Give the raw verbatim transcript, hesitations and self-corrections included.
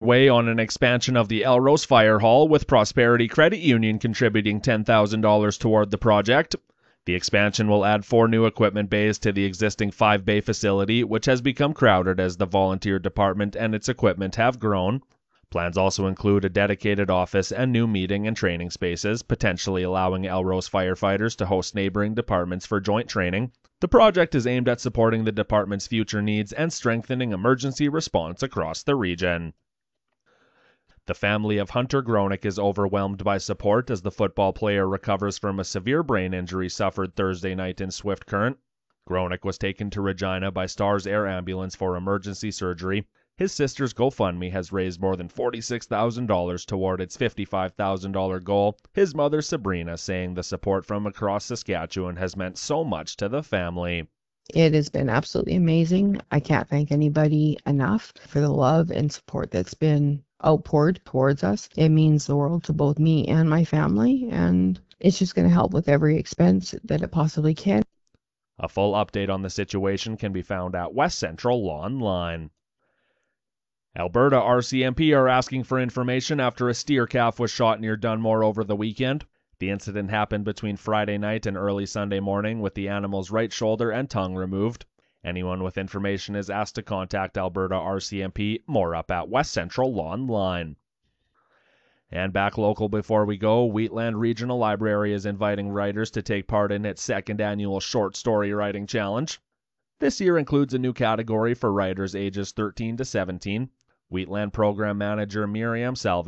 underway on an expansion of the Elrose Fire Hall, with Prosperity Credit Union contributing ten thousand dollars toward the project. The expansion will add four new equipment bays to the existing five-bay facility, which has become crowded as the volunteer department and its equipment have grown. Plans also include a dedicated office and new meeting and training spaces, potentially allowing Elrose firefighters to host neighboring departments for joint training. The project is aimed at supporting the department's future needs and strengthening emergency response across the region. The family of Hunter Gronick is overwhelmed by support as the football player recovers from a severe brain injury suffered Thursday night in Swift Current. Gronick was taken to Regina by Stars Air Ambulance for emergency surgery. His sister's GoFundMe has raised more than forty-six thousand dollars toward its fifty-five thousand dollars goal, his mother Sabrina saying the support from across Saskatchewan has meant so much to the family. It has been absolutely amazing. I can't thank anybody enough for the love and support that's been outpoured towards us. It means the world to both me and my family, and it's just going to help with every expense that it possibly can. A full update on the situation can be found at West Central Law Online. Alberta R C M P are asking for information after a steer calf was shot near Dunmore over the weekend. The incident happened between Friday night and early Sunday morning, with the animal's right shoulder and tongue removed. Anyone with information is asked to contact Alberta R C M P. More up at West Central Law Online. And back local before we go, Wheatland Regional Library is inviting writers to take part in its second annual short story writing challenge. This year includes a new category for writers ages thirteen to seventeen. Wheatland Program Manager Miriam Salvador